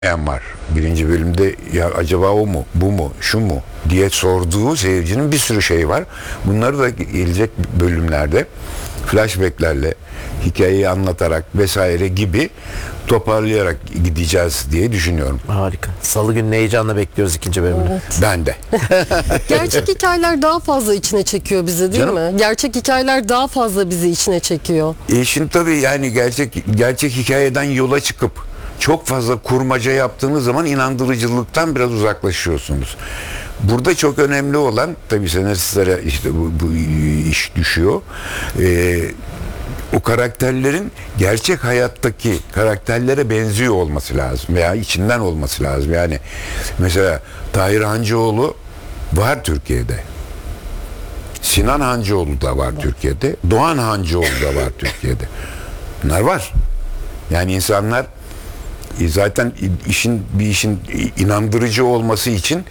var. Birinci bölümde ya acaba o mu, bu mu, şu mu diye sorduğu seyircinin bir sürü şey var. Bunları da gelecek bölümlerde flashbacklerle, hikayeyi anlatarak vesaire gibi toparlayarak gideceğiz diye düşünüyorum. Harika. Salı günü heyecanla bekliyoruz ikinci bölümünü. Evet. Ben de. Gerçek hikayeler daha fazla içine çekiyor bizi, değil mi? Gerçek hikayeler daha fazla bizi içine çekiyor. Şimdi tabii yani gerçek hikayeden yola çıkıp çok fazla kurmaca yaptığınız zaman inandırıcılıktan biraz uzaklaşıyorsunuz. Burada çok önemli olan, tabii senaristlere işte bu iş düşüyor. O karakterlerin gerçek hayattaki karakterlere benziyor olması lazım veya içinden olması lazım. Yani mesela Tahir Hancıoğlu var Türkiye'de. Sinan Hancıoğlu da var Türkiye'de. Doğan Hancıoğlu da var Türkiye'de. Bunlar var. Yani insanlar zaten bir işin inandırıcı olması için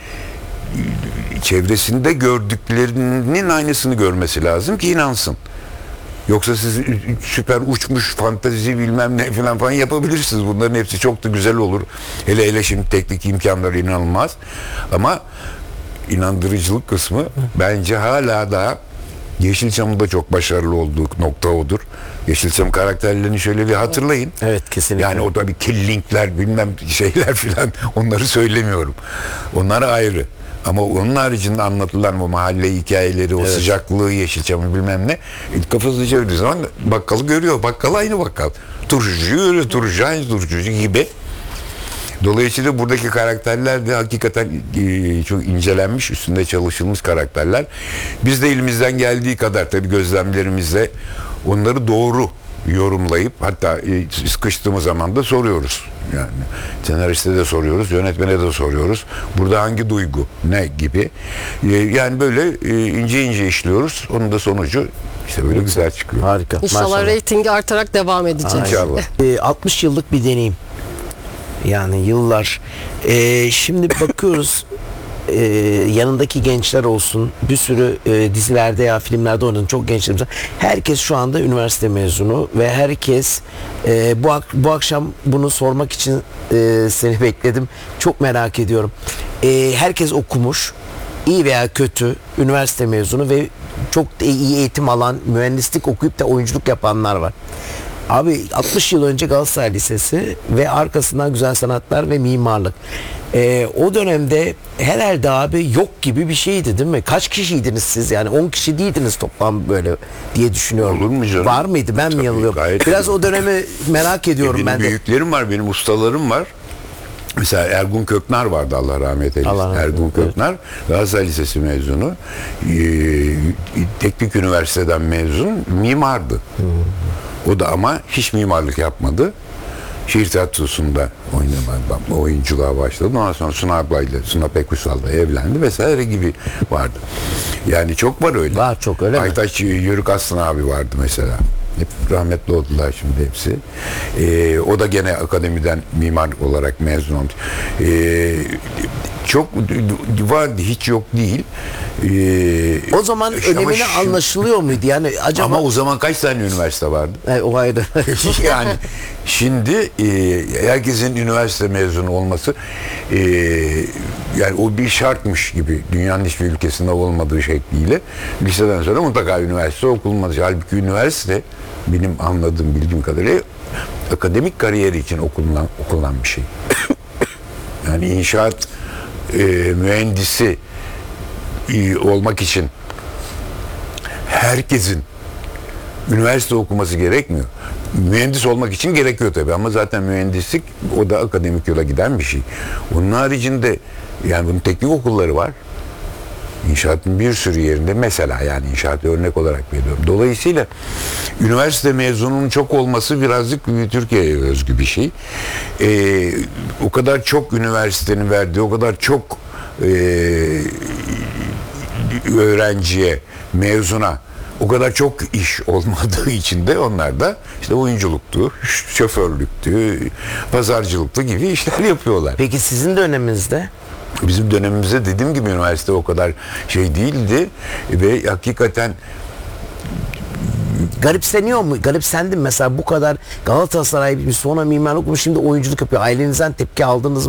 çevresinde gördüklerinin aynısını görmesi lazım ki inansın. Yoksa siz süper uçmuş fantezi bilmem ne falan yapabilirsiniz. Bunların hepsi çok da güzel olur. Hele şimdi teknik imkanları inanılmaz. Ama inandırıcılık kısmı bence hala daha Yeşilçam'ın da çok başarılı olduğu nokta odur. Yeşilçam karakterlerini şöyle bir hatırlayın. Evet, kesinlikle. Yani o da bir killingler bilmem şeyler filan, onları söylemiyorum. Onlar ayrı. Ama onun haricinde anlatılan o mahalle hikayeleri, o sıcaklığı, Yeşilçam'ı bilmem ne, kafasını çevirdiği zaman bakkalı görüyor. Bakkal aynı bakkal. Turşucu görüyor. Turşucu aynı turşucu gibi. Dolayısıyla buradaki karakterler de hakikaten çok incelenmiş, üstünde çalışılmış karakterler. Biz de elimizden geldiği kadar tabii gözlemlerimizle onları doğru yorumlayıp, hatta sıkıştığımız zaman da soruyoruz. Yani senariste de soruyoruz, yönetmene de soruyoruz. Burada hangi duygu, ne gibi. Yani böyle ince ince işliyoruz. Onun da sonucu işte böyle güzel çıkıyor. Harika. İnşallah Maşallah. reytingi artarak devam edecek. İnşallah. 60 yıllık bir deneyim. Yani yıllar. Şimdi bakıyoruz, yanındaki gençler olsun, bir sürü dizilerde ya filmlerde oynayan çok gençlerimiz var. Herkes şu anda üniversite mezunu ve herkes bu akşam bunu sormak için seni bekledim. Çok merak ediyorum. Herkes okumuş, iyi veya kötü, üniversite mezunu ve çok da iyi eğitim alan, mühendislik okuyup da oyunculuk yapanlar var. Abi 60 yıl önce Galatasaray Lisesi ve arkasından Güzel Sanatlar ve Mimarlık. O dönemde herhalde abi yok gibi bir şeydi, değil mi? Kaç kişiydiniz siz? Yani 10 kişi değildiniz toplam böyle diye düşünüyorum. Olur mu canım? Var mıydı? Ben mi yanılıyorum? Biraz o dönemi merak ediyorum benim ben de. büyüklerim var, benim ustalarım var. Mesela Ergun Köknar vardı, Allah rahmet eylesin. Ergun Köknar, Galatasaray Lisesi mezunu. Teknik Üniversiteden mezun, mimardı. O da ama hiç mimarlık yapmadı. Şehir tiyatrosunda oyunculuğa başladı. Ondan sonra Suna Pekuşsal'la evlendi vesaire gibi vardı. Yani çok var öyle. Var çok, öyle mi? Aytaç Yörük Aslan abi vardı mesela. Hep rahmetli oldular şimdi hepsi. O da gene akademiden mimar olarak mezun olmuş. Çok vardı, hiç yok değil. O zaman önemini anlaşılıyor muydu? Yani acaba... Ama o zaman kaç tane üniversite vardı? O ayrı. Yani şimdi herkesin üniversite mezunu olması yani o bir şartmış gibi, dünyanın hiçbir ülkesinde olmadığı şekliyle liseden sonra mutlaka üniversite okunmalı. Halbuki üniversite benim anladığım, bildiğim kadarıyla akademik kariyeri için okunan bir şey. Yani inşaat mühendisi olmak için herkesin üniversite okuması gerekmiyor. Mühendis olmak için gerekiyor tabii, ama zaten mühendislik o da akademik yola giden bir şey. Onun haricinde yani bunun teknik okulları var. İnşaatın bir sürü yerinde, mesela yani inşaatı örnek olarak veriyorum. Dolayısıyla üniversite mezununun çok olması birazcık Türkiye'ye özgü bir şey. O kadar çok üniversitenin verdiği, o kadar çok öğrenciye, mezuna o kadar çok iş olmadığı için de onlar da işte oyunculuktu, şoförlüktü, pazarcılıktı gibi işler yapıyorlar. Peki sizin döneminizde? Bizim dönemimizde dediğim gibi üniversite o kadar şey değildi ve hakikaten Garipseniyor mu? Garipsendin mesela bu kadar Galatasaray bir sonra mimarlık mı şimdi oyunculuk yapıyor. Ailenizden tepki aldınız mı?